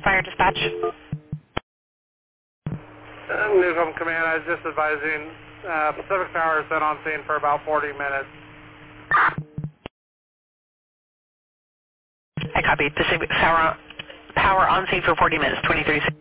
Fire dispatch. Newcomb Command, I was just advising Pacific Power has been on scene for about 40 minutes. I copy. Pacific Power on scene for 40 minutes, 23.